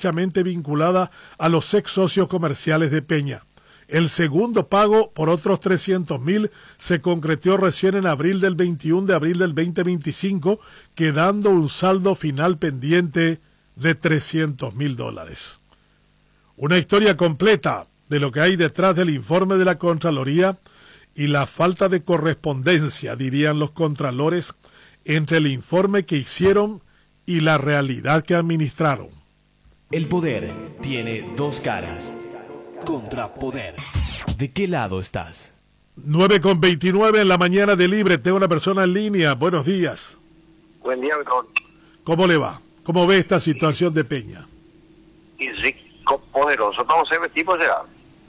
estrechamente vinculada a los ex socios comerciales de Peña. El segundo pago por otros 300.000 se concretó recién en abril del 21 de abril del 2025, quedando un saldo final pendiente de $300.000. Una historia completa de lo que hay detrás del informe de la Contraloría y la falta de correspondencia, dirían los contralores, entre el informe que hicieron y la realidad que administraron. El poder tiene dos caras. Contrapoder. ¿De qué lado estás? 9:29 en la mañana de Libre. Tengo una persona en línea. Buenos días. Buen día, doctor. ¿Cómo le va? ¿Cómo ve esta situación de Peña? Y rico, poderoso, no sé qué tipo será.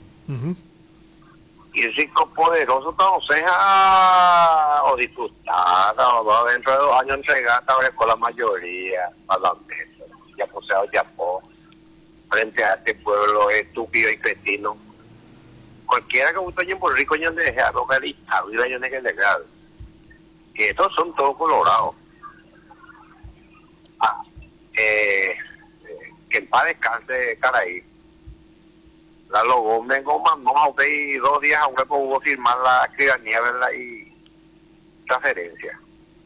Y rico, poderoso, no sé, o diputada, o dentro de 2 años entregar con la mayoría a la mesa. Ya poseo, ya frente a este pueblo estúpido y cretino. Cualquiera que guste en Puerto Rico, yo le dejé a localista, y yo le dejé legal. Que estos son todos colorados. Que en paz descanse, caray. La Lobo vengo mandó a usted y 2 días a hueco hubo firmar la escribanía, ¿verdad? Y transferencia.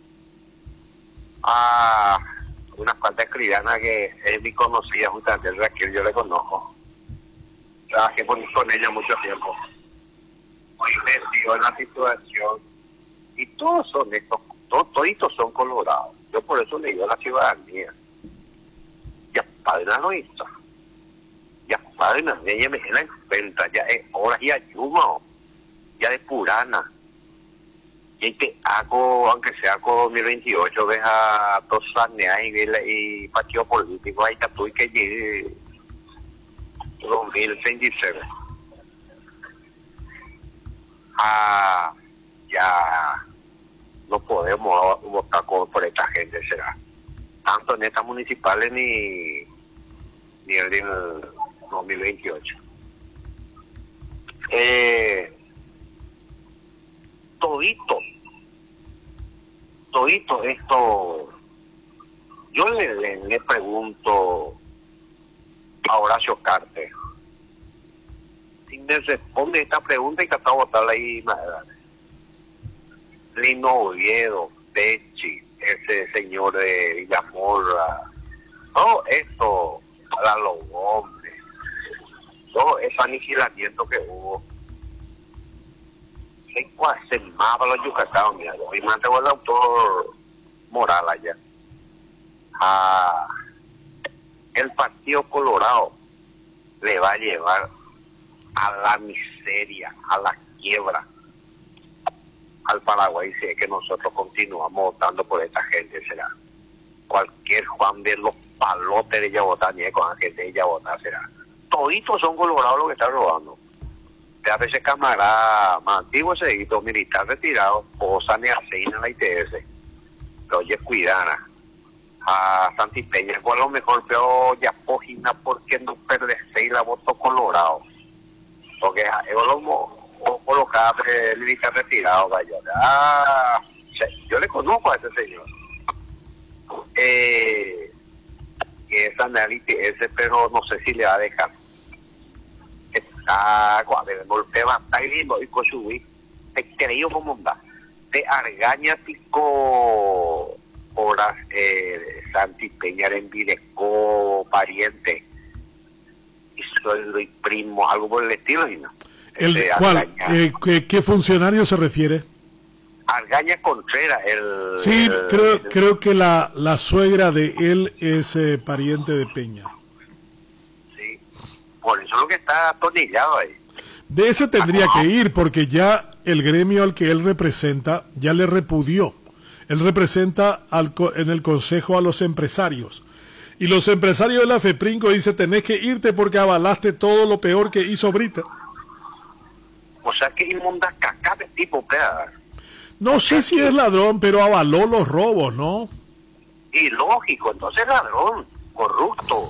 Unas cuantas escribanas que es mi conocida, justamente el Raquel, yo le conozco. Trabajé con ella mucho tiempo. Hoy metió en la situación. Y todos son estos, toditos son colorados. Yo por eso le digo a la ciudadanía. Ya padre no está. Ya padre no, ella me la cuenta, ya es hora y ayuda, ya de purana. Y te hago, aunque sea con 2028, ves a Tosaneas y partido político, ahí está tú y que llegue 2026. Ya no podemos votar por esta gente, será. Tanto en estas municipales ni el del 2028. Todito esto, yo le pregunto a Horacio Carter, si me responde esta pregunta y que está a votarla ahí más adelante. Lino Oviedo, Techi, ese señor de Villamorra, todo esto, a los hombres, todo ese aniquilamiento que hubo. Se mapa los yucatanos, mira, y mantengo el autor Moral allá. El Partido Colorado le va a llevar a la miseria, a la quiebra al Paraguay si es que nosotros continuamos votando por esta gente. Será cualquier Juan de los palotes de ella votar, ni con la gente de ella votar, será toditos son colorados los que están robando. A veces camarada más antiguo, ese militar retirado, o Sane Aceina en la ITS, pero oye, cuidara a Santi Peña, o a lo mejor peor ya pogina porque no perderse la voto colorado, porque o colocar militar retirado, vaya. Yo le conozco a ese señor, que es análisis ese, pero no sé si le va a dejar. Golpe bastante y con subir te creído como anda te argaña pico horas Santi Peña en Videco pariente y sueldo y primo, algo por el estilo, ¿no? ¿Cuál? ¿Qué funcionario se refiere? Argaña Contreras, sí, creo que la suegra de él es pariente de Peña. Sí, por eso es lo que está atornillado ahí. De ese tendría que ir, porque ya el gremio al que él representa ya le repudió. Él representa en el consejo a los empresarios. Y los empresarios de la FEPRINCO dicen, tenés que irte porque avalaste todo lo peor que hizo Brita. O sea que inmunda caca de tipo, peda. No sé si es ladrón, pero avaló los robos, ¿no? Y lógico, entonces ladrón, corrupto.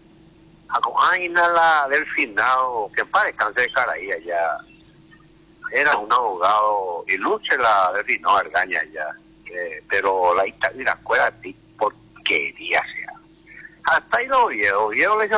La del finado, que para descanse de Caraí allá, era un abogado ilustre, la del finado Argaña allá, pero la escuela de porquería sea. Hasta ahí lo viejo le